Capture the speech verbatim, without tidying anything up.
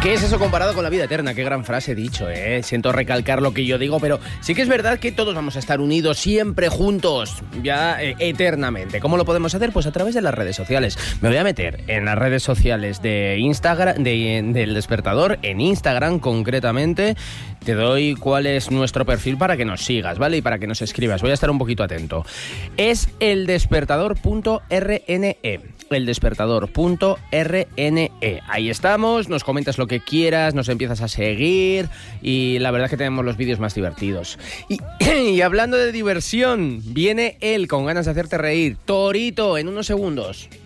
¿Qué es eso comparado con la vida eterna? Qué gran frase he dicho, ¿eh? Siento recalcar lo que yo digo, pero sí que es verdad que todos vamos a estar unidos siempre juntos, ya eh, eternamente. ¿Cómo lo podemos hacer? Pues a través de las redes sociales. Me voy a meter en las redes sociales de Instagram, de, del Despertador, en Instagram concretamente. Te doy cuál es nuestro perfil para que nos sigas, ¿vale? Y para que nos escribas. Voy a estar un poquito atento. Es eldespertador punto r n e. eldespertador punto r n e. Ahí estamos, nos comentas lo que quieras, nos empiezas a seguir y la verdad es que tenemos los vídeos más divertidos. Y, y hablando de diversión, viene él con ganas de hacerte reír. Torito, en unos segundos.